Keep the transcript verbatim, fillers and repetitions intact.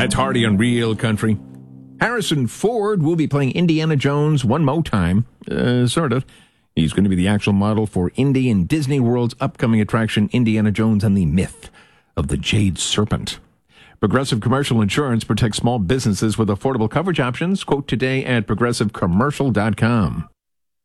That's Hardy on Real Country. Harrison Ford will be playing Indiana Jones one more time, uh, sort of. He's going to be the actual model for Indy and Disney World's upcoming attraction, Indiana Jones and the Myth of the Jade Serpent. Progressive Commercial Insurance protects small businesses with affordable coverage options. Quote today at progressive commercial dot com.